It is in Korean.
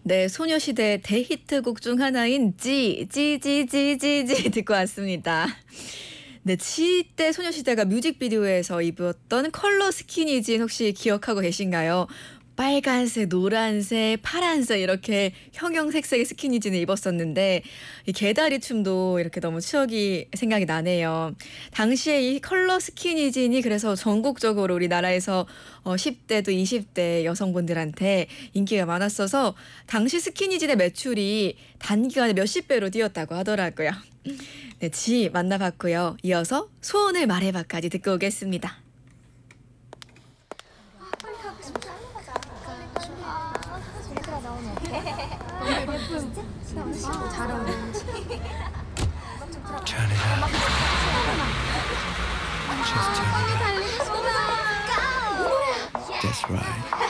네, 소녀시대 대히트곡 중 하나인 찌찌찌찌찌찌 듣고 왔습니다. 네, 지 때 소녀시대가 뮤직비디오에서 입었던 컬러 스키니진 혹시 기억하고 계신가요? 빨간색, 노란색, 파란색 이렇게 형형색색의 스키니진을 입었었는데 이 개다리 춤도 이렇게 너무 추억이 생각이 나네요. 당시에 이 컬러 스키니진이 그래서 전국적으로 우리나라에서 10대도 20대 여성분들한테 인기가 많았어서 당시 스키니진의 매출이 단기간에 몇십 배로 뛰었다고 하더라고요. 네, 지 만나봤고요. 이어서 소원을 말해봐까지 듣고 오겠습니다. 얘들아 나오면 어떡해? 예쁜 잘 어울리는지 Turn it up. Just turn it up. That's right.